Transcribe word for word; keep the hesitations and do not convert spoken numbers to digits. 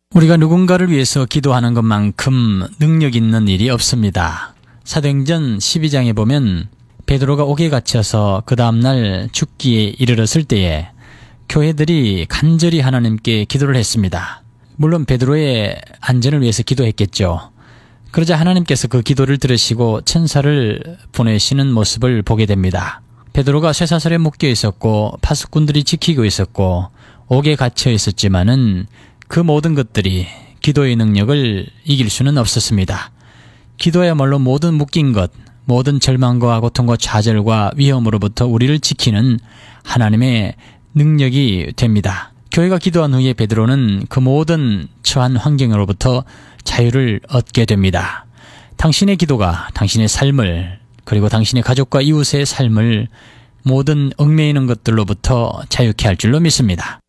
우리가 누군가를 위해서 기도하는 것만큼 능력 있는 일이 없습니다. 사도행전 십이 장에 보면 베드로가 옥에 갇혀서 그 다음날 죽기에 이르렀을 때에 교회들이 간절히 하나님께 기도를 했습니다. 물론 베드로의 안전을 위해서 기도했겠죠. 그러자 하나님께서 그 기도를 들으시고 천사를 보내시는 모습을 보게 됩니다. 베드로가 쇠사슬에 묶여 있었고 파수꾼들이 지키고 있었고 옥에 갇혀 있었지만은 그 모든 것들이 기도의 능력을 이길 수는 없었습니다. 기도야말로 모든 묶인 것, 모든 절망과 고통과 좌절과 위험으로부터 우리를 지키는 하나님의 능력이 됩니다. 교회가 기도한 후에 베드로는 그 모든 처한 환경으로부터 자유를 얻게 됩니다. 당신의 기도가 당신의 삶을, 그리고 당신의 가족과 이웃의 삶을 모든 얽매이는 것들로부터 자유케 할 줄로 믿습니다.